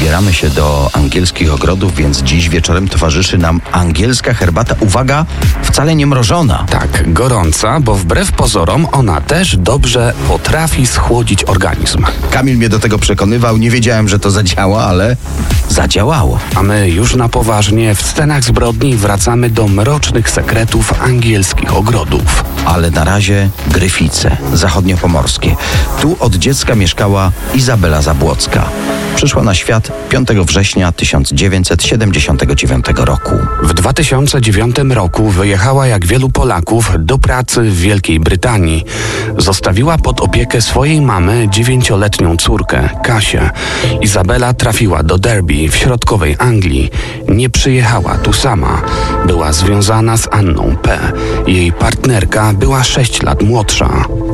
Wybieramy się do angielskich ogrodów, więc dziś wieczorem towarzyszy nam angielska herbata. Uwaga, wcale nie mrożona. Tak, gorąca, bo wbrew pozorom ona też dobrze potrafi schłodzić organizm. Kamil mnie do tego przekonywał, nie wiedziałem, że to zadziała, ale zadziałało. A my już na poważnie w Scenach Zbrodni wracamy do mrocznych sekretów angielskich ogrodów. Ale na razie Gryfice, zachodniopomorskie. Tu od dziecka mieszkała Izabela Zabłocka. Przyszła na świat 5 września 1979 roku. W 2009 roku wyjechała jak wielu Polaków do pracy w Wielkiej Brytanii. Zostawiła pod opiekę swojej mamy 9-letnią córkę, Kasię. Izabela trafiła do Derby w środkowej Anglii. Nie przyjechała tu sama. Była związana z Anną P. Jej partnerka była 6 lat młodsza.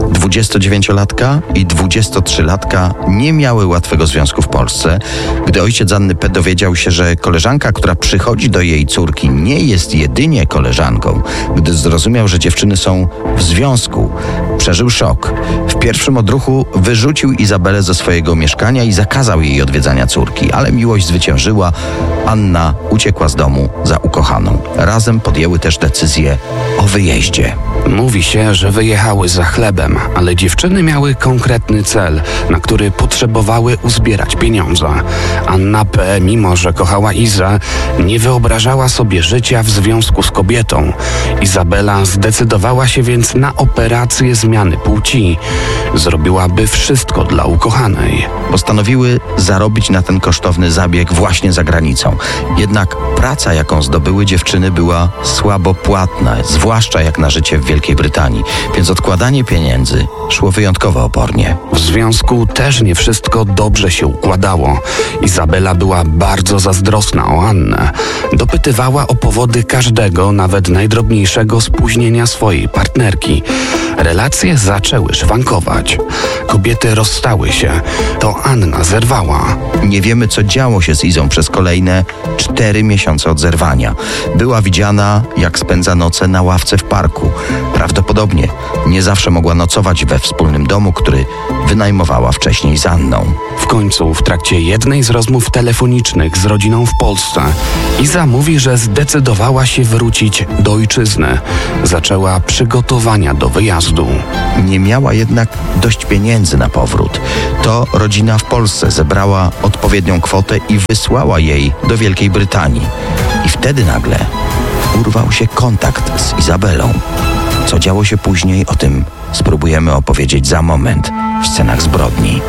29-latka i 23-latka nie miały łatwego związku w Polsce. Gdy ojciec Anny P. dowiedział się, że koleżanka, która przychodzi do jej córki, nie jest jedynie koleżanką, gdy zrozumiał, że dziewczyny są w związku, przeżył szok. W pierwszym odruchu wyrzucił Izabelę ze swojego mieszkania i zakazał jej odwiedzania córki, ale miłość zwyciężyła. Anna uciekła z domu za ukochaną. Razem podjęły też decyzję o wyjeździe. Mówi się, że wyjechały za chlebem, ale dziewczyny miały konkretny cel, na który potrzebowały uzbierać pieniądze. Anna P., mimo że kochała Izę, nie wyobrażała sobie życia w związku z kobietą. Izabela zdecydowała się więc na operację zmiany płci. Zrobiłaby wszystko dla ukochanej. Postanowiły zarobić na ten kosztowny zabieg właśnie za granicą. Jednak praca, jaką zdobyły dziewczyny, była słabo płatna, zwłaszcza jak na życie w Wielkiej Brytanii, więc odkładanie pieniędzy szło wyjątkowo opornie. W związku też nie wszystko dobrze się układało. Izabela była bardzo zazdrosna o Annę. Dopytywała o powody każdego, nawet najdrobniejszego spóźnienia swojej partnerki. Relacje zaczęły szwankować. Kobiety rozstały się. To Anna zerwała. Nie wiemy, co działo się z Izą przez kolejne 4 miesiące od zerwania. Była widziana, jak spędza noce na ławce w parku. Prawdopodobnie nie zawsze mogła nocować we wspólnym domu, który wynajmowała wcześniej z Anną. W końcu, w trakcie jednej z rozmów telefonicznych z rodziną w Polsce, Iza mówi, że zdecydowała się wrócić do ojczyzny. Zaczęła przygotowania do wyjazdu. Nie miała jednak dość pieniędzy na powrót. To rodzina w Polsce zebrała odpowiednią kwotę i wysłała jej do Wielkiej Brytanii. I wtedy nagle urwał się kontakt z Izabelą. Co działo się później, o tym spróbujemy opowiedzieć za moment w Scenach Zbrodni.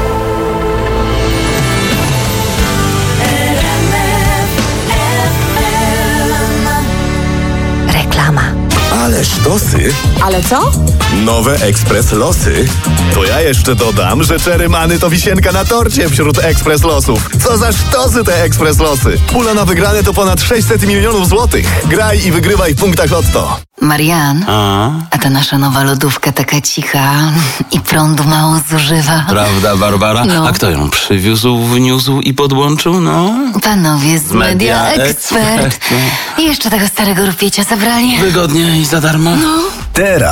Reklama. Ale sztosy! Ale co? Nowe Ekspres Losy. To ja jeszcze dodam, że Cherry Money to wisienka na torcie wśród Ekspres Losów. Co za sztosy te Ekspres Losy. Pula na wygrane to ponad 600 milionów złotych. Graj i wygrywaj w punktach Lotto. Marian, a ta nasza nowa lodówka taka cicha i prądu mało zużywa. Prawda, Barbara? No. A kto ją przywiózł, wniósł i podłączył? No, Panowie z Media Expert. Expert. I jeszcze tego starego rupiecia zabrali. Wygodnie i za darmo. Teraz